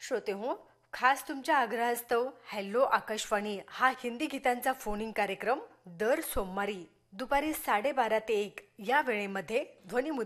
श्रोते हो, खास तुमच्या आग्रहास्तव हॅलो आकाशवाणी हा हिंदी गीतांचा फोन इन कार्यक्रम दर सोमवारी दुपारी 12:30 ते 1 या वेळेमध्ये ध्वनी